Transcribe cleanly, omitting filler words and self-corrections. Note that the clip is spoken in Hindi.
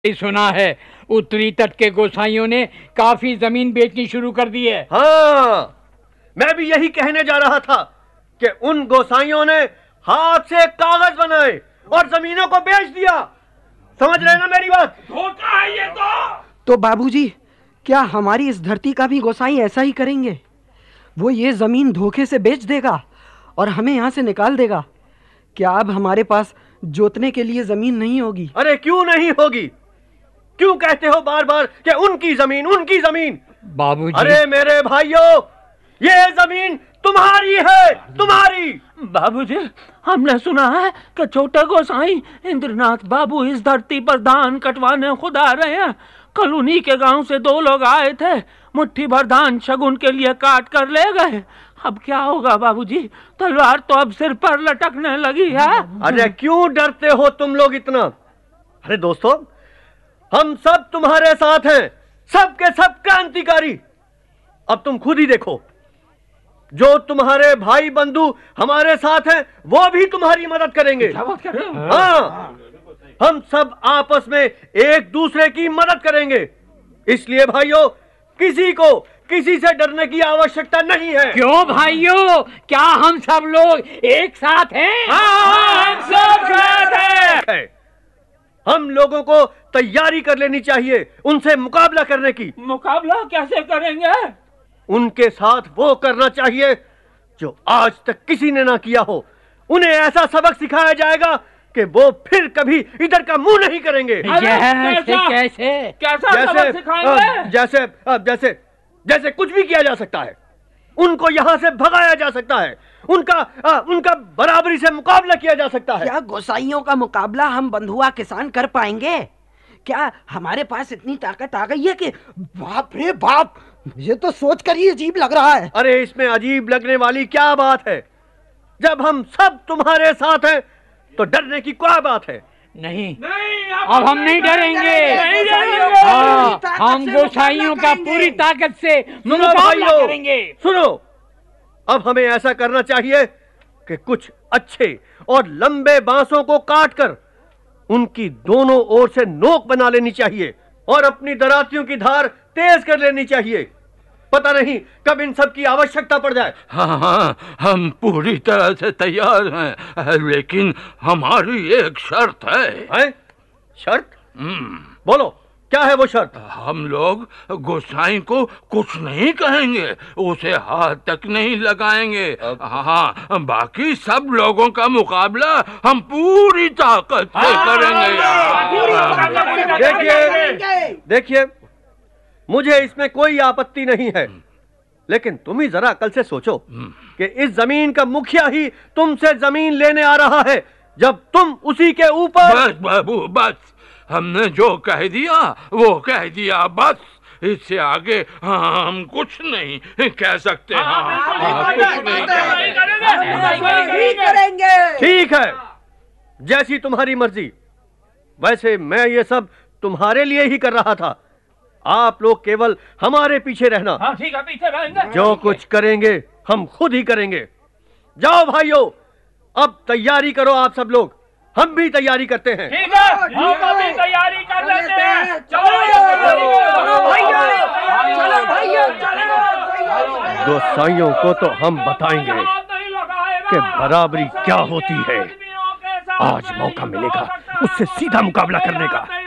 सुना है उत्तरी तट के गोसाइयों ने काफी जमीन बेचनी शुरू कर दी है। हाँ, मैं भी यही कहने जा रहा था कि उन गोसाइयों ने हाथ से कागज बनाए और जमीनों को बेच दिया। समझ रहे ना मेरी बात? धोखा है ये तो बाबूजी, क्या हमारी इस धरती का भी गोसाई ऐसा ही करेंगे? वो ये जमीन धोखे से बेच देगा और हमें यहाँ से निकाल देगा। क्या अब हमारे पास जोतने के लिए जमीन नहीं होगी? अरे क्यों नहीं होगी? क्यों कहते हो बार बार कि उनकी जमीन, उनकी जमीन? बाबूजी, अरे मेरे भाइयों, ये जमीन तुम्हारी है, तुम्हारी। बाबूजी, हमने सुना है कि छोटे गोसाई इंद्रनाथ बाबू इस धरती पर धान कटवाने खुद आ रहे हैं। कल उन्हीं के गांव से 2 लोग आए थे, मुट्ठी भर धान शगुन के लिए काट कर ले गए। अब क्या होगा बाबूजी? तलवार तो अब सिर पर लटकने लगी है। अरे क्यों डरते हो तुम लोग इतना? अरे दोस्तों, हम सब तुम्हारे साथ हैं, सब के सब क्रांतिकारी। अब तुम खुद ही देखो, जो तुम्हारे भाई बंधु हमारे साथ हैं वो भी तुम्हारी मदद करेंगे। हाँ, हम सब आपस में एक दूसरे की मदद करेंगे। इसलिए भाइयों, किसी को किसी से डरने की आवश्यकता नहीं है। क्यों भाइयों, क्या हम सब लोग एक साथ हैं? हाँ, हम सब साथ हैं। हम लोगों को तैयारी कर लेनी चाहिए उनसे मुकाबला करने की। मुकाबला कैसे करेंगे? उनके साथ वो करना चाहिए जो आज तक किसी ने ना किया हो। उन्हें ऐसा सबक सिखाया जाएगा कि वो फिर कभी इधर का मुंह नहीं करेंगे। कैसा सबक सिखाएंगे? जैसे कुछ भी किया जा सकता है। उनको यहाँ से भगाया जा सकता है। उनका बराबरी से मुकाबला किया जा सकता है। क्या गोसाइयों का मुकाबला हम बंधुआ किसान कर पाएंगे? क्या हमारे पास इतनी ताकत आ गई है कि बाप रे बाप, मुझे तो सोचकर ही अजीब लग रहा है। अरे इसमें अजीब लगने वाली क्या बात है? जब हम सब तुम्हारे साथ हैं तो डरने की क्या बात है? नहीं, अब हम नहीं डरेंगे। हम गोसाइयों का पूरी ताकत से मुकाबला करेंगे। सुनो, अब हमें ऐसा करना चाहिए कि कुछ अच्छे और लंबे बांसों को काटकर उनकी दोनों ओर से नोक बना लेनी चाहिए और अपनी दरातियों की धार तेज कर लेनी चाहिए। पता नहीं कब इन सब की आवश्यकता पड़ जाए। हाँ, हम पूरी तरह से तैयार हैं, लेकिन हमारी एक शर्त है। शर्त? बोलो, क्या है वो शर्त? हम लोग गोसाई को कुछ नहीं कहेंगे, उसे हाथ तक नहीं लगाएंगे। हाँ, बाकी सब लोगों का मुकाबला हम पूरी ताकत से करेंगे। देखिए, मुझे इसमें कोई आपत्ति नहीं है, लेकिन तुम ही जरा अकल से सोचो कि इस जमीन का मुखिया ही तुमसे जमीन लेने आ रहा है, जब तुम उसी के ऊपर। बस बाबू, बस, हमने जो कह दिया वो कह दिया, बस। इससे आगे हम कुछ नहीं कह सकते। ठीक है, जैसी तुम्हारी मर्जी। वैसे मैं ये सब तुम्हारे लिए ही कर रहा था। आप लोग केवल हमारे पीछे रहना। हाँ, ठीक है, पीछे रहेंगे। जो कुछ करेंगे हम खुद ही करेंगे। जाओ भाइयों, अब तैयारी करो आप सब लोग। हम भी तैयारी करते हैं। ठीक है, हम अभी तैयारी कर लेते हैं। चलो गोसाइयों को तो हम बताएंगे कि बराबरी क्या होती है। आज मौका मिलेगा उससे सीधा मुकाबला करने का।